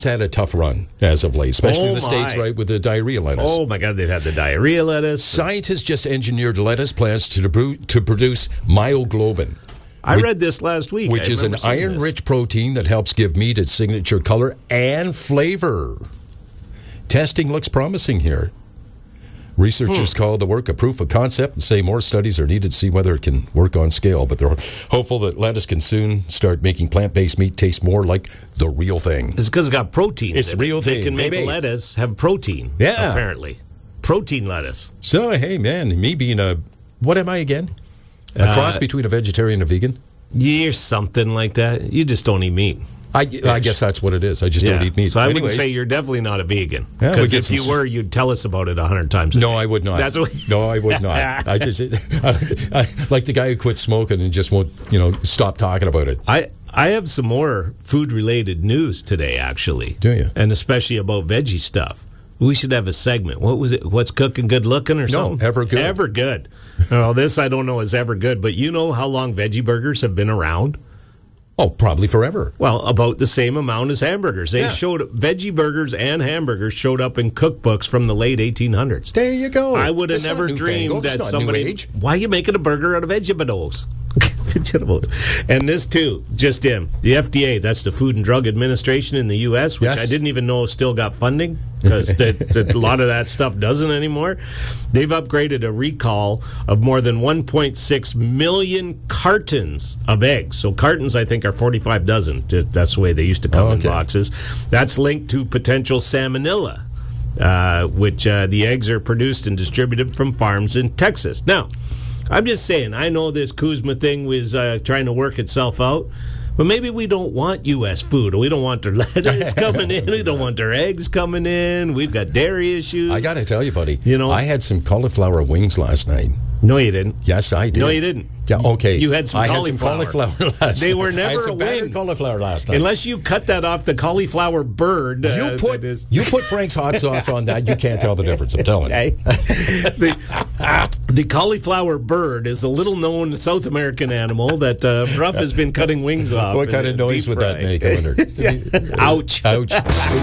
had a tough run as of late, especially in the States, right, with the diarrhea lettuce. Oh, my God, they've had the diarrhea lettuce. Scientists just engineered lettuce plants to produce myoglobin. I read this last week. Which is an iron-rich protein that helps give meat its signature color and flavor. Testing looks promising here. Researchers call the work a proof of concept and say more studies are needed to see whether it can work on scale. But they're hopeful that lettuce can soon start making plant-based meat taste more like the real thing. It's because it's got protein. It's the real thing. They can make lettuce have protein, apparently. Protein lettuce. So, hey, man, me being what am I again? A cross between a vegetarian and a vegan? You're something like that. You just don't eat meat. I guess that's what it is. I just don't eat meat. So I wouldn't say you're definitely not a vegan. Because if you were, you'd tell us about it 100 times. No, I would not. No, I would not. I like the guy who quit smoking and just won't, stop talking about it. I have some more food-related news today, actually. Do you? And especially about veggie stuff. We should have a segment. What was it? What's cooking good looking or something? No, Ever Good. Ever Good. Well, this I don't know is Ever Good, but you know how long veggie burgers have been around? Oh, probably forever. Well, about the same amount as hamburgers. Veggie burgers and hamburgers showed up in cookbooks from the late 1800s. There you go. I would have never dreamed that somebody. Why are you making a burger out of vegetables? Vegetables. And this too, just in. The FDA, that's the Food and Drug Administration in the U.S., which I didn't even know still got funding, because a lot of that stuff doesn't anymore. They've upgraded a recall of more than 1.6 million cartons of eggs. So cartons, I think, are 45 dozen. That's the way they used to come in boxes. That's linked to potential salmonella, which the eggs are produced and distributed from farms in Texas. Now, I'm just saying, I know this Kuzma thing was trying to work itself out, but maybe we don't want U.S. food. We don't want their lettuce coming in. We don't want their eggs coming in. We've got dairy issues. I got to tell you, buddy, I had some cauliflower wings last night. No, you didn't. Yes, I did. No, you didn't. Yeah, okay. You had some cauliflower. I had some cauliflower last night. They were never I had some a wing. cauliflower last night. Unless you cut that off the cauliflower bird. You put Frank's hot sauce on that, you can't tell the difference, I'm telling you. The cauliflower bird is a little-known South American animal that Ruff has been cutting wings off. What kind of noise would that make, I wonder? Ouch. Ouch.